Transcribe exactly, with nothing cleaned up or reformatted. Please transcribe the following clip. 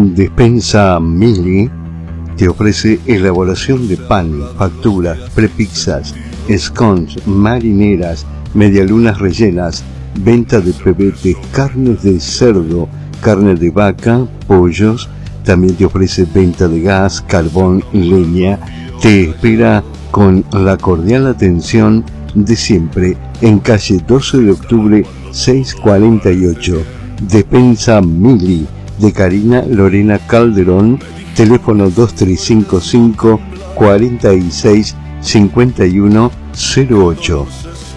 Despensa Mili te ofrece elaboración de pan, facturas, prepizzas, scones, marineras, medialunas rellenas, venta de pebetes, carnes de cerdo, carne de vaca, pollos. También te ofrece venta de gas, carbón, leña. Te espera con la cordial atención de siempre en calle doce de octubre seiscientos cuarenta y ocho. Despensa Mili de Karina Lorena Calderón. Teléfono dos tres cinco cinco, cuarenta y seis, cincuenta y uno cero ocho.